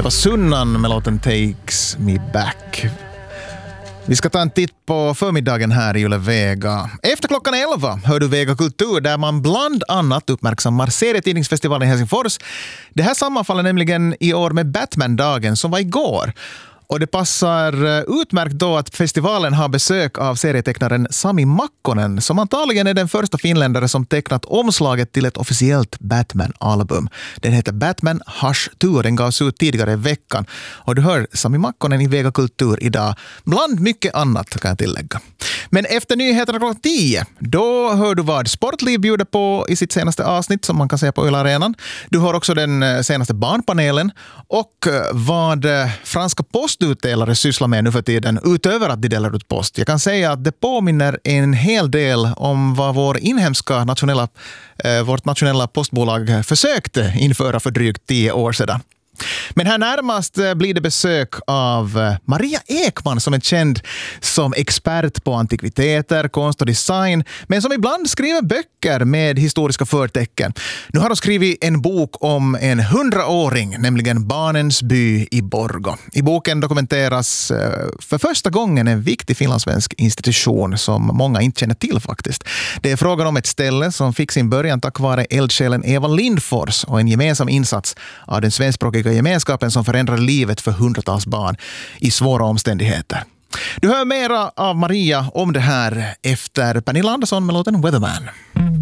Det var Sunnan med låten Takes Me Back. Vi ska ta en titt på förmiddagen här i Yle Vega. Efter klockan 11 hör du Vega Kultur där man bland annat uppmärksammar serietidningsfestivalen i Helsingfors. Det här sammanfaller nämligen i år med Batman-dagen som var igår. Och det passar utmärkt då att festivalen har besök av serietecknaren Sami Makkonen som antagligen är den första finländare som tecknat omslaget till ett officiellt Batman-album. Den heter Batman Hush 2, den gavs ut tidigare i veckan. Och du hör Sami Makkonen i Vega Kultur idag, bland mycket annat kan jag tillägga. Men efter nyheterna klockan 10, då hör du vad Sportliv bjuder på i sitt senaste avsnitt som man kan säga på Yle Arenan. Du hör också den senaste barnpanelen och vad franska postutdelare sysslar med nu för tiden utöver att de delar ut post. Jag kan säga att det påminner en hel del om vad vårt nationella postbolag försökte införa för drygt 10 år sedan. Men här närmast blir det besök av Maria Ekman som är känd som expert på antikviteter, konst och design, men som ibland skriver böcker med historiska förtecken. Nu har hon skrivit en bok om en 100-åring, nämligen Barnens by i Borgå. I boken dokumenteras för första gången en viktig finlandssvensk institution som många inte känner till faktiskt. Det är frågan om ett ställe som fick sin början tack vare eldsjälen Eva Lindfors och en gemensam insats av den svenskspråkiga gemenskapen som förändrade livet för hundratals barn i svåra omständigheter. Du hör mera av Maria om det här efter Pernilla Andersson med låten Weatherman.